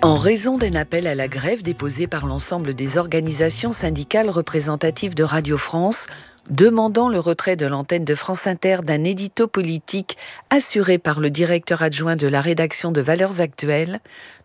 En raison d'un appel à la grève déposé par l'ensemble des organisations syndicales représentatives de Radio France, demandant le retrait de l'antenne de France Inter d'un édito politique assuré par le directeur adjoint de la rédaction de Valeurs Actuelles,